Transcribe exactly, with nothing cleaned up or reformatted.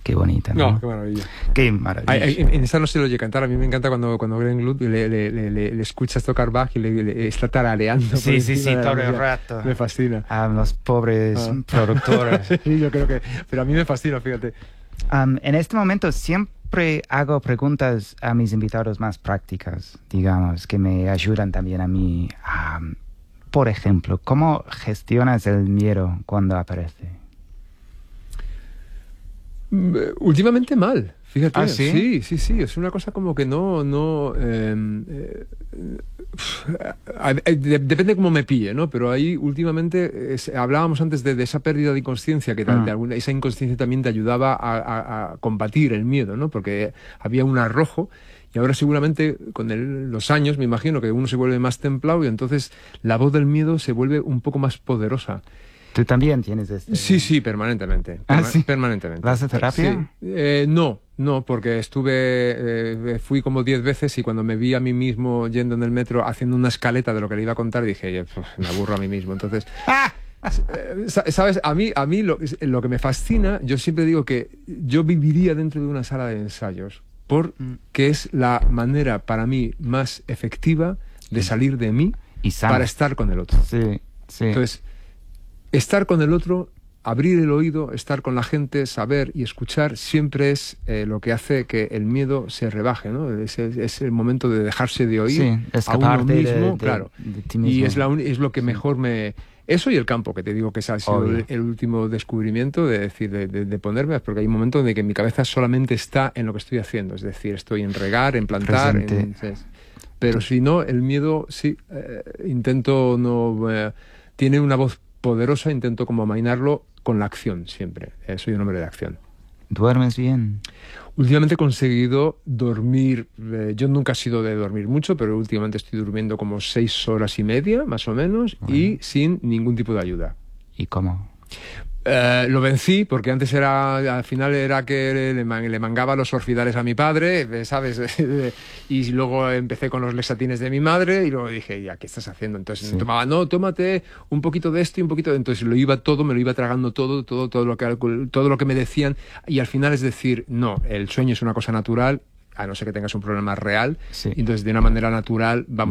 Qué bonita, ¿no? No, qué maravilla. Qué maravilla. Ay, ay, en esta no se lo oye cantar. A mí me encanta cuando, cuando Glenn Gould le, le, le, le, le escuchas tocar Bach y le, le está tarareando. Sí, sí, sí, todo el música. rato. Me fascina. A los pobres Ah. productores. Sí, yo creo que... Pero a mí me fascina, fíjate. Um, en este momento siempre hago preguntas a mis invitados más prácticas, digamos, que me ayudan también a mí. Um, por ejemplo, ¿cómo gestionas el miedo cuando aparece? Últimamente mal, fíjate. ¿Ah, sí? Sí, sí, sí. Es una cosa como que no... no eh, eh, eh, de, depende cómo me pille, ¿no? Pero ahí últimamente es, hablábamos antes de, de esa pérdida de inconsciencia, que Ah. de alguna, esa inconsciencia también te ayudaba a, a, a combatir el miedo, ¿no? Porque había un arrojo. Y ahora seguramente con el, los años me imagino que uno se vuelve más templado y entonces la voz del miedo se vuelve un poco más poderosa. ¿Tú también tienes este? Sí, sí, permanentemente. ¿Ah, Perma- sí? Permanentemente. ¿Vas a terapia? Sí. Eh, no, no, porque estuve, eh, fui como diez veces y cuando me vi a mí mismo yendo en el metro haciendo una escaleta de lo que le iba a contar, dije, me aburro a mí mismo. Entonces, ¡Ah! eh, ¿sabes? A mí, a mí lo, lo que me fascina, yo siempre digo que yo viviría dentro de una sala de ensayos, porque es la manera para mí más efectiva de salir de mí Y sana. para estar con el otro. Sí, sí. Entonces, estar con el otro, abrir el oído, estar con la gente, saber y escuchar, siempre es eh, lo que hace que el miedo se rebaje, ¿no? Es, es, es el momento de dejarse de oír Sí, a uno escaparte de- mismo, de- claro. de ti Y mismo. es, la un- es lo que mejor me... Eso y el campo, que te digo que ese ha sido Obvio. el, el último descubrimiento de decir, de, de, de ponerme, porque hay un momento en el que mi cabeza solamente está en lo que estoy haciendo, es decir, estoy en regar, en plantar, Presente. en, es- pero si no, el miedo, sí, eh, intento no... eh, tiene una voz poderosa, intento como amainarlo con la acción siempre. Eh, soy un hombre de acción. ¿Duermes bien? Últimamente he conseguido dormir, eh, yo nunca he sido de dormir mucho, pero últimamente estoy durmiendo como seis horas y media, más o menos, Bueno. y sin ningún tipo de ayuda. ¿Y cómo? Eh, lo vencí porque antes era, al final era que le, man- le mangaba los orfidales a mi padre, eh, ¿sabes? Y luego empecé con los lexatines de mi madre y luego dije, ya, ¿qué estás haciendo? Entonces Sí. me tomaba, no, tómate un poquito de esto y un poquito de... Entonces lo iba todo, me lo iba tragando todo, todo, todo lo que, todo lo que me decían y al final es decir, no, el sueño es una cosa natural, a no ser que tengas un problema real, Sí. y entonces de una manera natural vamos